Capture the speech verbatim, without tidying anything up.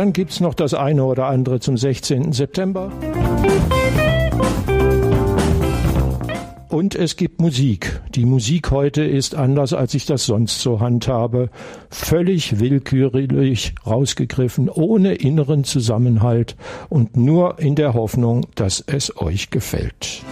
Dann gibt's noch das eine oder andere zum sechzehnten September. Und es gibt Musik. Die Musik heute ist anders, als ich das sonst so handhabe. Völlig willkürlich rausgegriffen, ohne inneren Zusammenhalt und nur in der Hoffnung, dass es euch gefällt.